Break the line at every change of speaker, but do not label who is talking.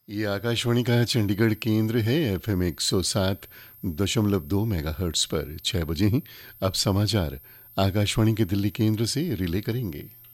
ये आकाशवाणी का चंडीगढ़ केंद्र है। FM 107.2 मेगाहर्ट्ज़ पर 6 बजे ही अब समाचार आकाशवाणी के दिल्ली केंद्र से रिले करेंगे।